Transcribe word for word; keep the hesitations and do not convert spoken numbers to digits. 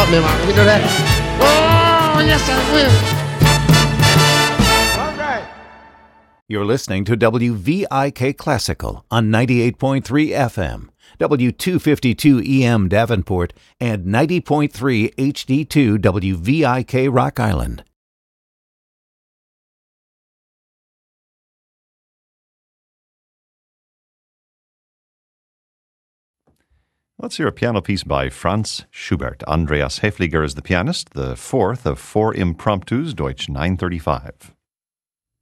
job, me man. Let me do that. Oh, yes, I will. You're listening to W V I K Classical on ninety-eight point three F M, W two fifty-two E M Davenport, and ninety point three H D two W V I K Rock Island. Let's hear a piano piece by Franz Schubert. Andreas Hefliger is the pianist, the fourth of four impromptus, Deutsch nine thirty-five.